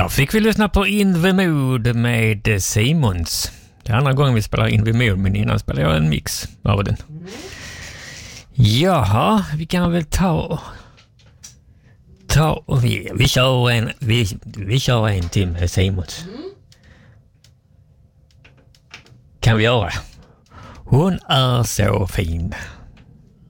Då fick vi lyssna på In the Mood med Simons. Det är andra gången vi spelar In the Mood, men innan spelade jag en mix av den. Jaha, vi kan väl vi kör en till med Simons. Kan vi göra? Hon är så fin.